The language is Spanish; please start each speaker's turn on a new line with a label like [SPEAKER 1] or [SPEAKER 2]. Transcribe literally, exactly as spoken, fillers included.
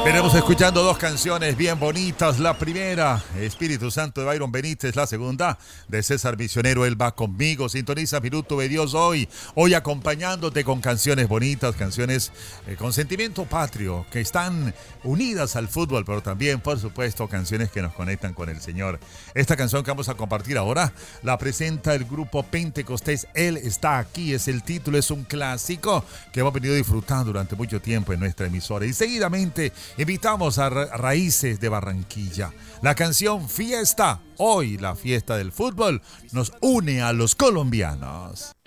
[SPEAKER 1] Venimos escuchando dos canciones bien bonitas. La primera, Espíritu Santo de Byron Benítez. La segunda, de César Misionero, Él va conmigo. Sintoniza Minuto de Dios hoy. Hoy acompañándote con canciones bonitas, canciones eh, con sentimiento patrio, que están unidas al fútbol, pero también, por supuesto, canciones que nos conectan con el Señor. Esta canción que vamos a compartir ahora la presenta el grupo Pentecostés. Él está aquí, es el título, es un clásico que hemos venido disfrutando durante mucho tiempo en nuestra emisora. Y seguidamente invitamos a Ra- Raíces de Barranquilla. La canción Fiesta. Hoy la fiesta del fútbol nos une a los colombianos.